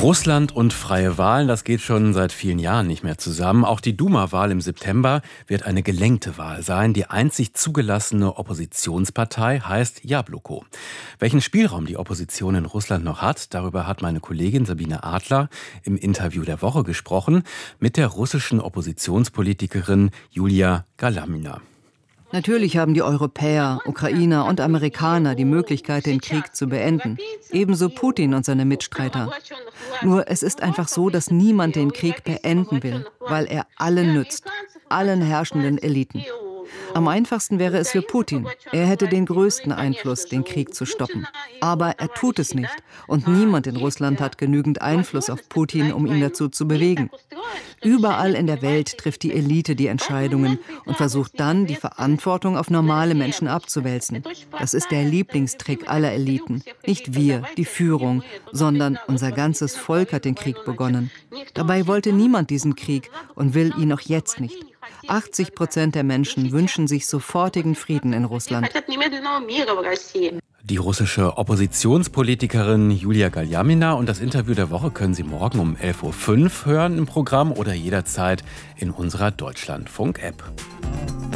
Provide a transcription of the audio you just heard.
Russland und freie Wahlen, das geht schon seit vielen Jahren nicht mehr zusammen. Auch die Duma-Wahl im September wird eine gelenkte Wahl sein. Die einzig zugelassene Oppositionspartei heißt Jabloko. Welchen Spielraum die Opposition in Russland noch hat, darüber hat meine Kollegin Sabine Adler im Interview der Woche gesprochen mit der russischen Oppositionspolitikerin Julia Galamina. Natürlich haben die Europäer, Ukrainer und Amerikaner die Möglichkeit, den Krieg zu beenden. Ebenso Putin und seine Mitstreiter. Nur es ist einfach so, dass niemand den Krieg beenden will, weil er allen nützt, allen herrschenden Eliten. Am einfachsten wäre es für Putin. Er hätte den größten Einfluss, den Krieg zu stoppen. Aber er tut es nicht. Und niemand in Russland hat genügend Einfluss auf Putin, um ihn dazu zu bewegen. Überall in der Welt trifft die Elite die Entscheidungen und versucht dann, die Verantwortung auf normale Menschen abzuwälzen. Das ist der Lieblingstrick aller Eliten. Nicht wir, die Führung, sondern unser ganzes Volk hat den Krieg begonnen. Dabei wollte niemand diesen Krieg und will ihn auch jetzt nicht. 80% der Menschen wünschen sich sofortigen Frieden in Russland. Die russische Oppositionspolitikerin Julia Galyamina, und das Interview der Woche können Sie morgen um 11:05 Uhr hören im Programm oder jederzeit in unserer Deutschlandfunk-App.